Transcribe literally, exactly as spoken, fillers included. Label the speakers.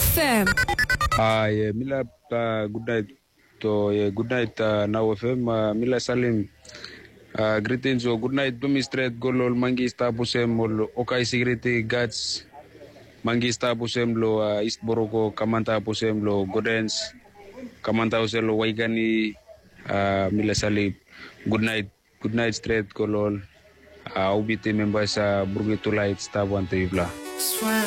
Speaker 1: F M.
Speaker 2: Ah, yeah, Mila, uh, good night. To yeah, good night. Uh, now F M. Uh, Mila Salim. Uh, greetings. So good night. Dumi straight golol mangi stabusem ol okay security guards. Mangi stabusem lo uh, East Boroko kamanta pusem lo Godens. Kamanta usem lo Waigani. Uh, Mila Salim. Good night. Good night straight golol. Uh, ubiti members uh, Burgitulite stabu ante ibla.